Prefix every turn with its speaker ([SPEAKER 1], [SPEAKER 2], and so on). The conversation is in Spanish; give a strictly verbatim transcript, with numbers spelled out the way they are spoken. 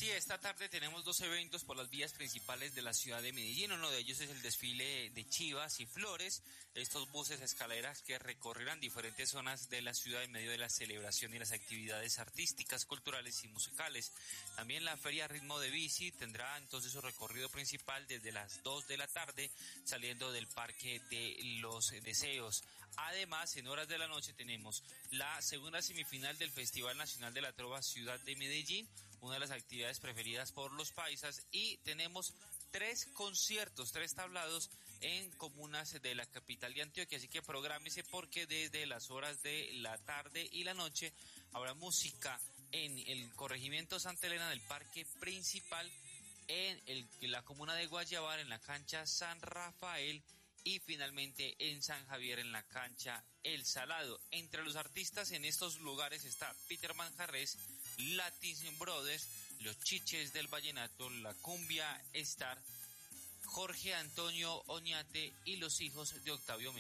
[SPEAKER 1] Sí, esta tarde tenemos dos eventos por las vías principales de la ciudad de Medellín. Uno de ellos es el desfile de chivas y flores, estos buses escaleras que recorrerán diferentes zonas de la ciudad en medio de la celebración y las actividades artísticas, culturales y musicales. También la feria Ritmo de Bici tendrá entonces su recorrido principal desde las dos de la tarde, saliendo del Parque de los Deseos. Además, en horas de la noche tenemos la segunda semifinal del Festival Nacional de la Trova Ciudad de Medellín, una de las actividades preferidas por los paisas, y tenemos tres conciertos, tres tablados en comunas de la capital de Antioquia, así que prográmese porque desde las horas de la tarde y la noche habrá música en el corregimiento Santa Elena del Parque Principal, en el, la comuna de Guayabal, en la cancha San Rafael, y finalmente en San Javier en la cancha El Salado. Entre los artistas en estos lugares está Peter Manjarrés, Latin Brothers, Los Chiches del Vallenato, La Cumbia Star, Jorge Antonio Oñate y los hijos de Octavio